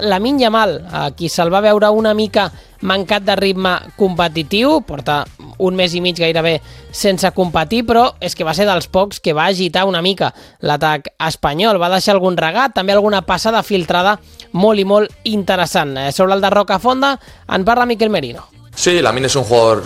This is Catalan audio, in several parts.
Lamine Yamal, a qui se'l va veure una mica mancat de ritme competitiu, porta un mes i mig gairebé sense competir, però és que va ser dels pocs que va agitar una mica l'atac espanyol, va deixar algun regat, també alguna passada filtrada molt i molt interessant. Sobre el de Rocafonda en parla Miquel Merino. Sí, Lamine es un jugador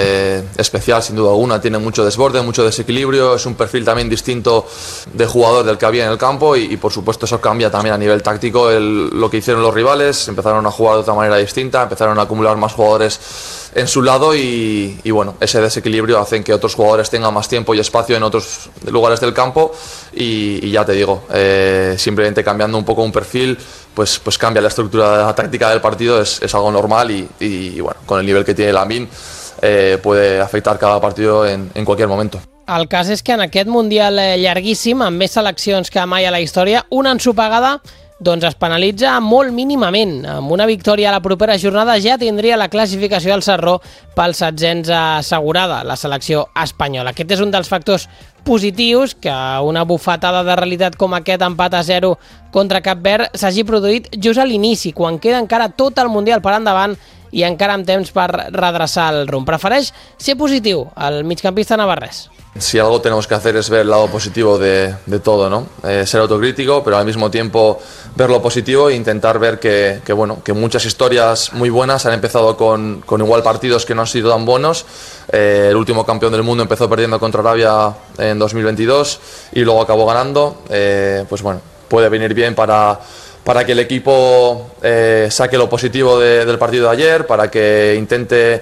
especial sin duda alguna, tiene mucho desborde, mucho desequilibrio, es un perfil también distinto de jugador del que había en el campo y por supuesto eso cambia también a nivel táctico lo que hicieron los rivales, empezaron a jugar de otra manera distinta, empezaron a acumular más jugadores en su lado y bueno, ese desequilibrio hace que otros jugadores tengan más tiempo y espacio en otros lugares del campo y ya te digo, simplemente cambiando un poco un perfil pues cambia la estructura de la táctica del partido, es algo normal y bueno, con el nivel que tiene Lamine puede afectar cada partido en cualquier momento. El cas és que en aquest Mundial llarguíssim, amb més seleccions que mai a la història, una ensopegada doncs es penalitza molt mínimament. Amb una victòria a la propera jornada ja tindria la classificació al Sarró pels setzents assegurada, la selecció espanyola. Aquest és un dels factors positius, que una bufetada de realitat com aquest empat a 0 contra Cap Verd s'hagi produït just a l'inici, quan queda encara tot el Mundial per endavant i encara amb temps per redreçar el rumb. Prefereix ser positiu el migcampista navarrès. Si algo tenemos que hacer es ver el lado positivo de todo, ¿no? Ser autocrítico, pero al mismo tiempo ver lo positivo e intentar ver que muchas historias muy buenas han empezado con igual partidos que no han sido tan buenos. El último campeón del mundo empezó perdiendo contra Arabia en 2022 y luego acabó ganando. Pues bueno, puede venir bien para que el equipo saque lo positivo del partido de ayer, para que intente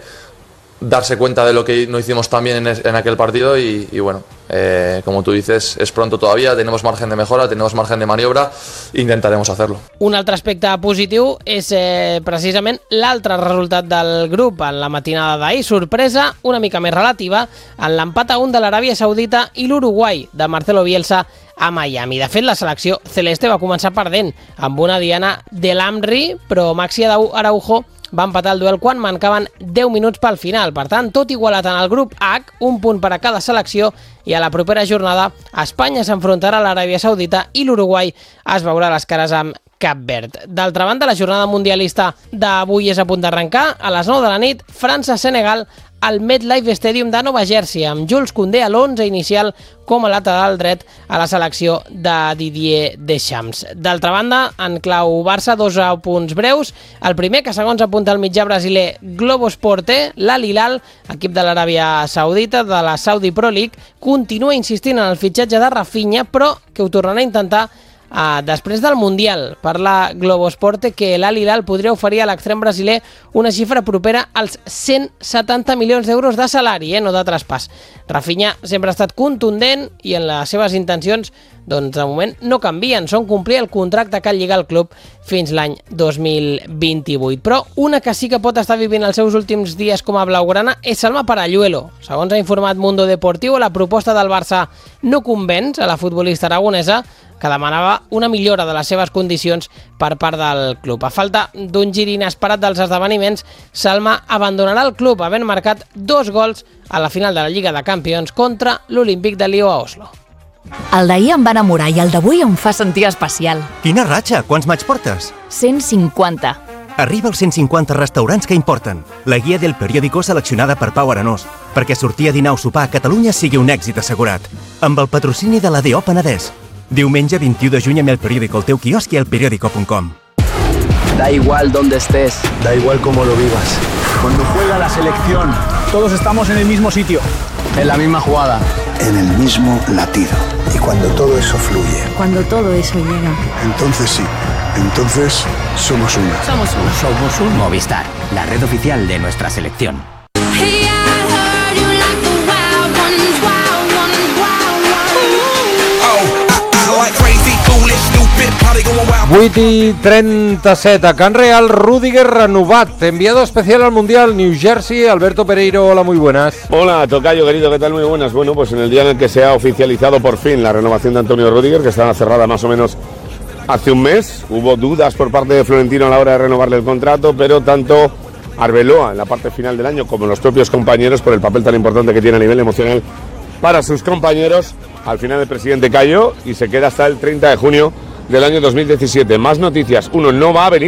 darse cuenta de lo que no hicimos tan bien en aquel partido y bueno, como tú dices, es pronto todavía, tenemos margen de mejora, tenemos margen de maniobra, intentaremos hacerlo. Un altre aspecte positiu és precisament l'altre resultat del grup en la matinada d'ahir, sorpresa una mica més relativa en l'empat a 1 de l'Aràbia Saudita i l'Uruguai de Marcelo Bielsa a Miami. De fet, la selecció celeste va començar perdent amb una diana de l'Amri, però Maxi Araujo va empatar el duel quan mancaven 10 minuts pel final. Per tant, tot igualat en el grup H, un punt per a cada selecció, i a la propera jornada Espanya s'enfrontarà a l'Aràbia Saudita i l'Uruguai es veurà les cares amb Cap Verd. D'altra banda, la jornada mundialista d'avui és a punt d'arrencar. A les 9 de la nit, França-Senegal al MetLife Stadium de Nova Jersey, amb Jules Koundé a l'11 inicial com a lateral dret a la selecció de Didier Deschamps. D'altra banda, en clau Barça, 2 punts breus. El primer, que segons apunta el mitjà brasiler Globo Esporte, l'Al Hilal, equip de l'Aràbia Saudita, de la Saudi Pro League, continua insistint en el fitxatge de Rafinha, però que ho tornarà a intentar després del Mundial. Parla Globo Esporte que l'Al Hilal podria oferir a l'extrem brasiler una xifra propera als 170 milions d'euros de salari, no de traspàs. Rafinha sempre ha estat contundent i en les seves intencions doncs de moment no canvien, són complir el contracte que lliga el club fins l'any 2028. Però una que sí que pot estar vivint els seus últims dies com a blaugrana és Salma Paralluelo. Segons ha informat Mundo Deportivo, la proposta del Barça no convenç a la futbolista aragonesa, que demanava una millora de les seves condicions per part del club. A falta d'un gir inesperat dels esdeveniments, Salma abandonarà el club, havent marcat 2 gols a la final de la Lliga de Campions contra l'Olímpic de Lió a Oslo. El d'ahir em va enamorar i el d'avui em fa sentir especial. Quina ratxa! Quants maig portes? 150. Arriba als 150 restaurants que importen. La guia del periòdico seleccionada per Pau Arenós, perquè sortir a dinar o sopar a Catalunya sigui un èxit assegurat. Amb el patrocini de la DO Penedès. Diumenge 21 de juny amb el periódico al teu quiosc i al periódico.com. Da igual donde estés, da igual cómo lo vivas. Cuando juega la selección, todos estamos en el mismo sitio, en la misma jugada, en el mismo latido. Y cuando todo eso fluye, cuando todo eso llega, entonces sí, entonces somos una. Somos uno. Somos un Movistar, la red oficial de nuestra selección. 8:37 a Can Real, Rüdiger renovat, enviado especial al Mundial New Jersey, Alberto Pereiro, hola, muy buenas. Hola, tocayo querido, ¿qué tal? Muy buenas. Bueno, pues en el día en el que se ha oficializado por fin la renovación de Antonio Rüdiger, que estaba cerrada más o menos hace un mes, hubo dudas por parte de Florentino a la hora de renovarle el contrato, pero tanto Arbeloa en la parte final del año como los propios compañeros, por el papel tan importante que tiene a nivel emocional para sus compañeros, al final el presidente cayó y se queda hasta el 30 de junio del año 2017. Más noticias. Uno, no va a venir